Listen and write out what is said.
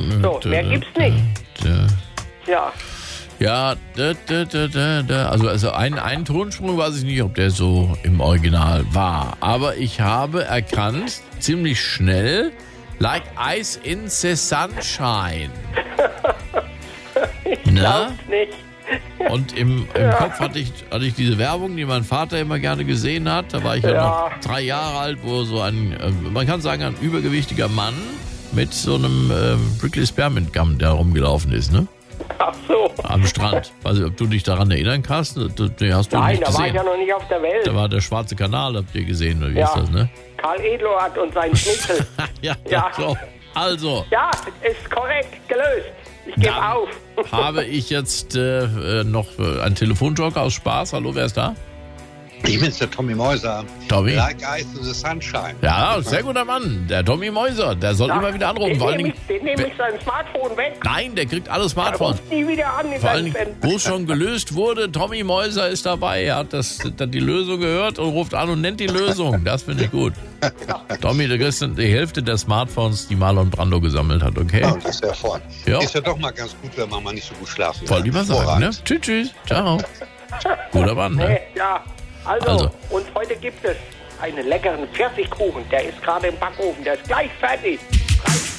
So, mehr gibt's nicht. Ja. Ja, also ein Tonsprung weiß ich nicht, ob der so im Original war. Aber ich habe erkannt, ziemlich schnell, like ice in the sunshine. Ich glaub's nicht. Und im Kopf hatte ich diese Werbung, die mein Vater immer gerne gesehen hat. Da war ich ja noch 3 Jahre alt, wo so ein, man kann sagen, ein übergewichtiger Mann mit so einem Prickly Spearmint Gum, der rumgelaufen ist, ne? Ach so. Am Strand. Weiß nicht, ob du dich daran erinnern kannst. Nee, hast du Nein, nicht da war ich gesehen. ja noch nicht auf der Welt. Da war der Schwarze Kanal, habt ihr gesehen, oder wie ist das, ne? Karl Eduard und sein Schnitzel. ja. So. Also. Ja, ist korrekt, gelöst. Ich gebe auf. Habe ich jetzt noch einen Telefonjoker aus Spaß. Hallo, wer ist da? Ich bin's, der Tommy Mäuser. Tommy? Like Ice in the Sunshine. Ja, sehr guter Mann. Der Tommy Mäuser. Der soll immer wieder anrufen. Den nehme ich sein Smartphone weg. Nein, der kriegt alle Er Smartphones. ruft nie wieder an. Vor allem, wo es schon gelöst wurde, Tommy Mäuser ist dabei. Er hat die Lösung gehört und ruft an und nennt die Lösung. Das finde ich gut. Tommy, du kriegst die Hälfte der Smartphones, die Marlon Brando gesammelt hat, okay? Ja, das ist ja vorne. Ja. Ist ja doch mal ganz gut, wenn man mal nicht so gut schlafen kann. Wollte ich mal sagen, ne? Tschüss, tschüss. Ciao. Guter Mann, ne? Ja, also, und heute gibt es einen leckeren Pfirsichkuchen. Der ist gerade im Backofen. Der ist gleich fertig.